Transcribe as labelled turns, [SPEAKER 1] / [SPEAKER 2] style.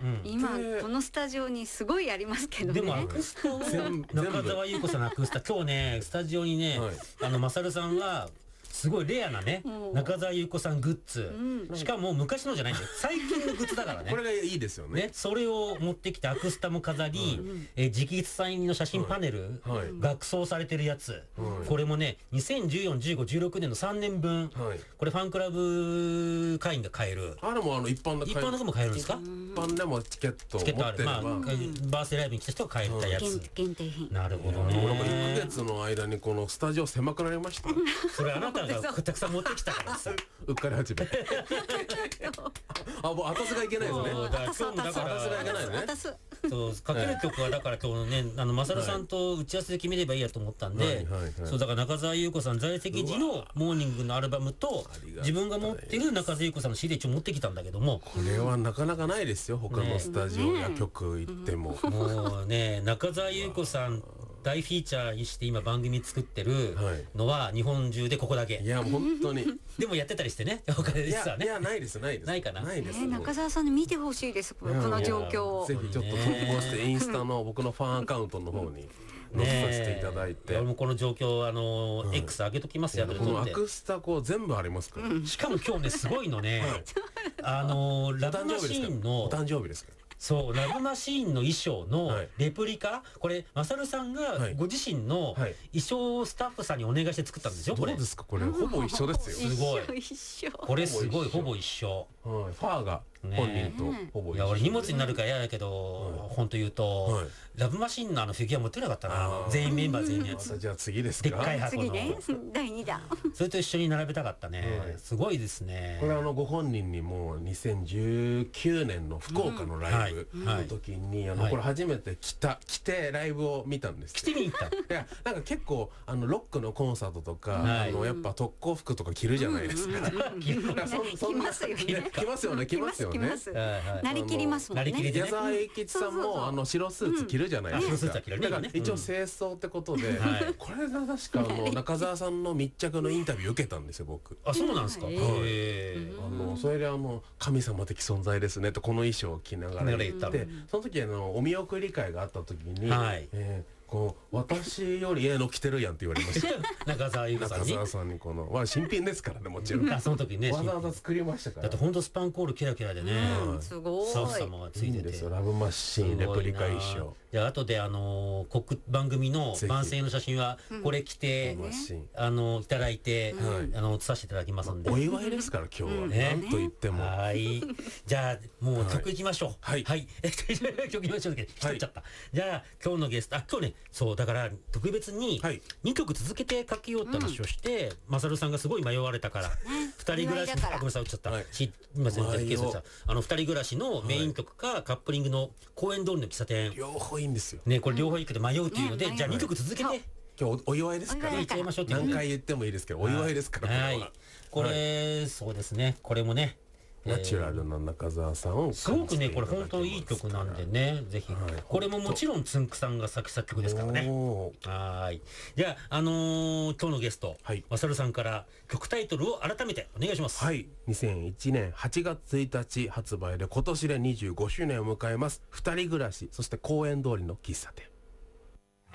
[SPEAKER 1] 今このスタジオにすごいありますけどね。
[SPEAKER 2] でもアクスタは中澤優子さんのアクスタ、今日ねスタジオにね、マサルさんはすごいレアなね、中澤優子さんグッズ、しかも昔のじゃないんだよ、最近のグッズだからね。
[SPEAKER 3] これがいいですよね。
[SPEAKER 2] それを持ってきてアクスタも飾り、直筆サインの写真パネル、額装されてるやつ、これもね2014、15、16年の3年分、これファンクラブ会員が買える。
[SPEAKER 3] あれも一般の
[SPEAKER 2] 子も買えるんですか？
[SPEAKER 3] 一般でもチケットを持ってれば、
[SPEAKER 2] バースデーライブに来た人が買えたやつ、
[SPEAKER 1] 限定品。
[SPEAKER 2] なるほどね。
[SPEAKER 3] 1ヶ月の間にこのスタジオ狭くなりました。
[SPEAKER 2] それあなたがたくさん持ってきたからさ
[SPEAKER 3] うっかり始めもう後すがいけないですね。
[SPEAKER 2] 今日もだから
[SPEAKER 3] 後すがいけないね。
[SPEAKER 2] そうかける曲はだから今日ねマサルさんと打ち合わせで決めればいいやと思ったんで、そうだから中澤優子さん在籍時のモーニングのアルバムと自分が持ってる中澤優子さんの CD を持ってきたんだけども、
[SPEAKER 3] これはなかなかないですよ、他のスタジオや曲行っても。
[SPEAKER 2] もうね中澤優子さん大フィーチャーにして今番組作ってるのは日本中でここだけ。
[SPEAKER 3] いや本当に
[SPEAKER 2] でもやってたりしてね、他で実はね。
[SPEAKER 3] いやないですないです。
[SPEAKER 2] ないかな。
[SPEAKER 3] ないです。
[SPEAKER 1] 中澤さんに見てほしいです、この状況を。
[SPEAKER 3] ぜひちょっと投稿してインスタの僕のファンアカウントの方に載せさせていただいて。
[SPEAKER 2] 俺もこの状況X 上げときますよ。
[SPEAKER 3] このアクスタこう全部ありますから。
[SPEAKER 2] しかも今日ねすごいのね。ラブマシーンの
[SPEAKER 3] お誕生日ですか。
[SPEAKER 2] そうラブマシーンの衣装のレプリカ、これマサルさんがご自身の衣装をスタッフさんにお願いして作ったんですよ。これ
[SPEAKER 3] どうですか、これほぼ一緒ですよ。
[SPEAKER 2] すごいこれすごいほぼ一緒。
[SPEAKER 3] ファーが本人とほぼ一緒。
[SPEAKER 2] いや俺荷物になるから嫌だけど、本当言うとラブマシーンのフィギュア持ってなかったな。全員メンバー全員のやつ。
[SPEAKER 3] じゃあ次ですか。
[SPEAKER 2] でっかい箱の
[SPEAKER 1] 次ね、第2弾。
[SPEAKER 2] それと一緒に並べたかったね。すごいですね。
[SPEAKER 3] これご本人にも2019年の福岡のライブの時にこれ初めて来てライブを見たんです。
[SPEAKER 2] 来てみに行った。
[SPEAKER 3] いやなんか結構ロックのコンサートとかやっぱ特攻服とか着るじゃないですか。
[SPEAKER 1] 着ますよね。
[SPEAKER 3] 着ますよね。着ますよね。
[SPEAKER 1] なりきりますもんね。
[SPEAKER 3] 矢沢永吉さんも白スーツ着るじゃないですか。だから一応清掃ってことで、これが確か中澤さんの密着のインタビュー受けたんですよ僕。
[SPEAKER 2] あ、そうなんですか。
[SPEAKER 3] それで神様的存在ですねとこの衣装を着ながら言って、その時お見送り会があった時に私より着てるやんって言われました。
[SPEAKER 2] 中澤優子さんに。
[SPEAKER 3] 中澤さんに新品ですからね、もちろん。
[SPEAKER 2] その時ね
[SPEAKER 3] わざわざ作りましたから。
[SPEAKER 2] だって本当スパンコールキラキラでね、
[SPEAKER 1] すごい
[SPEAKER 2] スタッフ様がついてて、
[SPEAKER 3] ラブマシーンレプリカ衣装。
[SPEAKER 2] じゃあ後で番組の番宣の写真はこれ着ていただいて写させていただきますんで。
[SPEAKER 3] お祝いですから今日はなんと言っても。
[SPEAKER 2] はい、じゃあもう曲いきましょう。はい曲いきましょうだけど一人ちゃった。じゃあ今日のゲスト、今日ね、そうだから特別に2曲続けてかけようって話をして、マサルさんがすごい迷われたから二人暮らし、ごめんなさい、打っちゃった。今全然ケースした二人暮らしのメイン曲かカップリングの公園通りの喫茶店、
[SPEAKER 3] 両方いいんですよ
[SPEAKER 2] ね。これ両方いいけど迷うというので、じゃあ2曲続けて
[SPEAKER 3] 今日お祝いですから
[SPEAKER 2] いっちゃいましょうって。
[SPEAKER 3] 何回言ってもいいですけどお祝いですから。
[SPEAKER 2] これそうですね、これもね
[SPEAKER 3] ナチュラルな中澤さんを
[SPEAKER 2] すごくね、これ本当いい曲なんでね、ぜひこれももちろんつんくさんが作曲ですからね。はい、じゃあ今日のゲストマサルさんから曲タイトルを改めてお願いします。
[SPEAKER 3] はい、2001年8月1日発売で今年で25周年を迎えます二人暮らし、そして公園通りの喫茶店。